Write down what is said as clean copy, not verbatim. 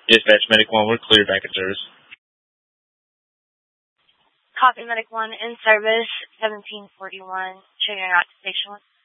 Dispatch Medic 1, we're clear back in service. Copy Medic 1 in service, 1741. Show you're not to station 1.